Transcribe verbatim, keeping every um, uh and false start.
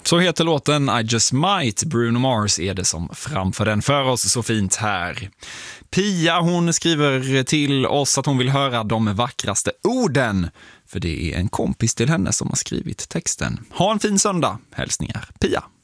Så heter låten I Just Might. Bruno Mars är det som framför den för oss så fint här. Pia, hon skriver till oss att hon vill höra de vackraste orden. För det är en kompis till henne som har skrivit texten. Ha en fin söndag. Hälsningar, Pia.